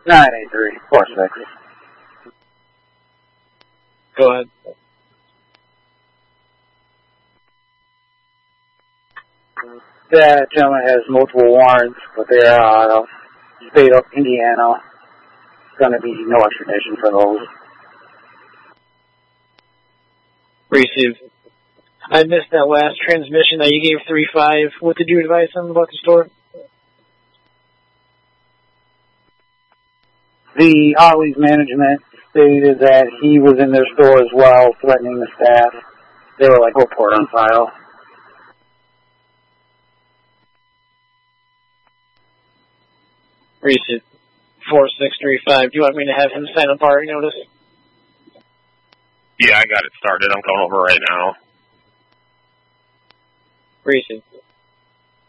98346. Go ahead. That gentleman has multiple warrants, but they're out of state of Indiana. Going to be no extradition for those. Received. I missed that last transmission that you gave 3-5. What did you advise them about the store? The Ollie's management stated that he was in their store as well, threatening the staff. They were like, report on file. Received. 4635. Do you want me to have him sign a bar notice? Yeah, I got it started. I'm going over right now. Received.